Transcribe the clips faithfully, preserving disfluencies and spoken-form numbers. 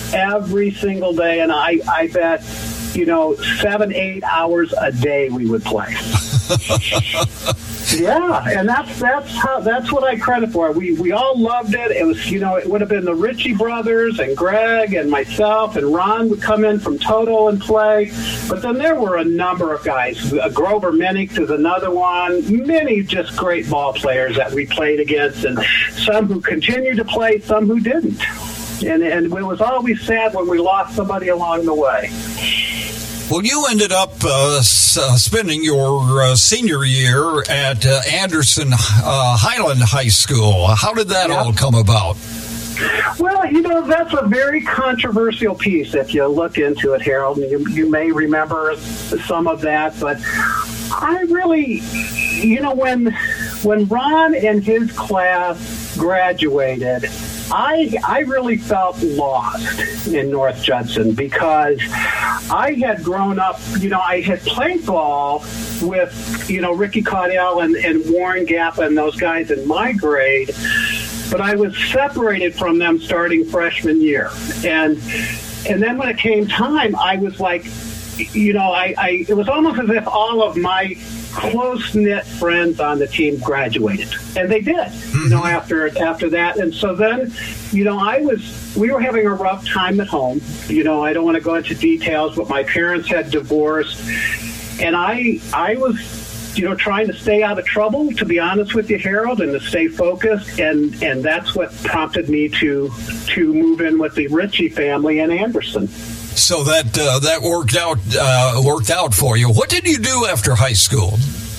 every single day, and I, I bet, you know, seven, eight hours a day we would play. Yeah, and that's that's how that's what I credit for. We we all loved it. It was, you know, it would have been the Ritchie brothers and Greg and myself, and Ron would come in from Toto and play. But then there were a number of guys. Uh, Grover Minix is another one. Many just great ball players that we played against, and some who continued to play, some who didn't. And and it was always sad when we lost somebody along the way. Well, you ended up uh, s- uh, spending your uh, senior year at uh, Anderson uh, Highland High School. How did that Yep. all come about? Well, you know, that's a very controversial piece if you look into it, Harold. And you, you may remember some of that, but I really, you know, when when Ron and his class graduated, I I really felt lost in North Judson because I had grown up, you know, I had played ball with, you know, Ricky Caudell and, and Warren Gappa and those guys in my grade, but I was separated from them starting freshman year. And and then when it came time, I was like, you know, I, I it was almost as if all of my close-knit friends on the team graduated, and they did, mm-hmm. you know, after after that. And so then, you know, I was, we were having a rough time at home. You know, I don't want to go into details, but my parents had divorced, and I I was, you know, trying to stay out of trouble, to be honest with you, Harold, and to stay focused, and and that's what prompted me to to move in with the Ritchie family in Anderson. So that uh, that worked out uh, worked out for you. What did you do after high school?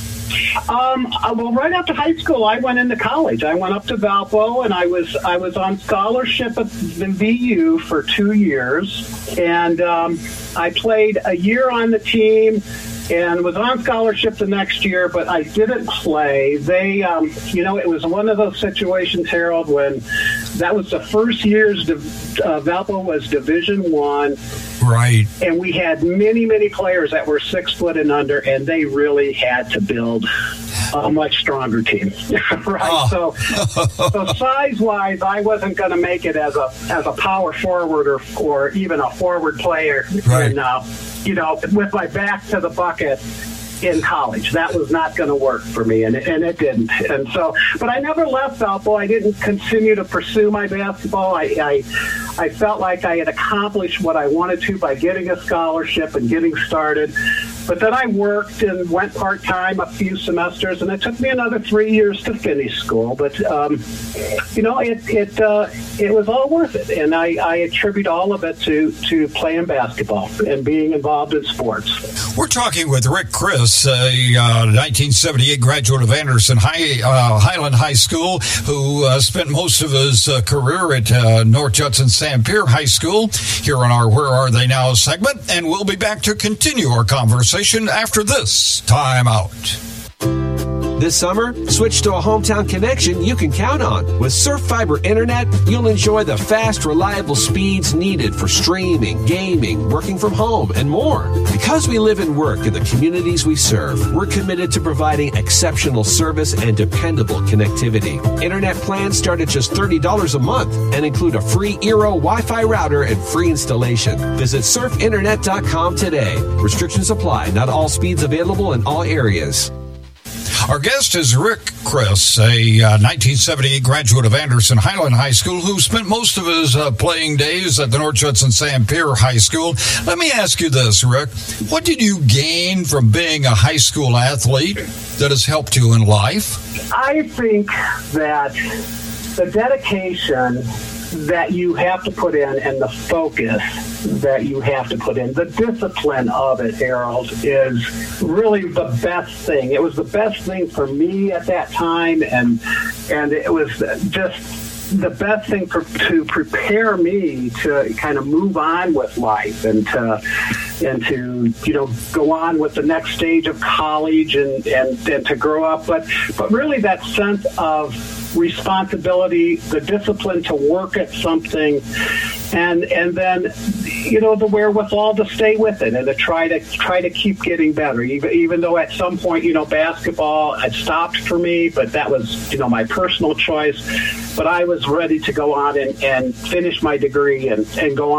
Um, well, right after high school, I went into college. I went up to Valpo, and I was I was on scholarship at the V U for two years, and um, I played a year on the team and was on scholarship the next year, but I didn't play. They, um, you know, it was one of those situations, Harold, when that was the first year's uh, Valpo was Division One. Right. And we had many, many players that were six foot and under, and they really had to build a much stronger team. Right. Oh. So, so size-wise, I wasn't going to make it as a as a power forward or or even a forward player. Right. And, uh, you know, with my back to the bucket in college. That was not going to work for me, and, and it didn't. And so, but I never left Valpo. I didn't continue to pursue my basketball. I, I I felt like I had accomplished what I wanted to by getting a scholarship and getting started. But then I worked and went part-time a few semesters, and it took me another three years to finish school. But, um, you know, it it uh, it was all worth it, and I, I attribute all of it to, to playing basketball and being involved in sports. We're talking with Rick Chris, a uh, nineteen seventy-eight graduate of Anderson High, uh, Highland High School, who uh, spent most of his uh, career at uh, North Judson Sanpere High School, here on our Where Are They Now segment, and we'll be back to continue our conversation after this time out. This summer, switch to a hometown connection you can count on. With Surf Fiber Internet, you'll enjoy the fast, reliable speeds needed for streaming, gaming, working from home, and more. Because we live and work in the communities we serve, we're committed to providing exceptional service and dependable connectivity. Internet plans start at just thirty dollars a month and include a free Eero Wi-Fi router and free installation. Visit surf internet dot com today. Restrictions apply. Not all speeds available in all areas. Our guest is Rick Chris, a uh, nineteen seventy-eight graduate of Anderson Highland High School who spent most of his uh, playing days at the North Judson Sanpere High School. Let me ask you this, Rick. What did you gain from being a high school athlete that has helped you in life? I think that the dedication that you have to put in and the focus that you have to put in, the discipline of it, Harold, is really the best thing. It was the best thing for me at that time, and and it was just the best thing for, to prepare me to kind of move on with life and to and to you know go on with the next stage of college and and, and to grow up. But but really that sense of responsibility, the discipline to work at something, and and then you know the wherewithal to stay with it and to try to try to keep getting better. Even even though at some point you know basketball had stopped for me, but that was you know my personal choice. But I was ready to go on and, and finish my degree and, and go on.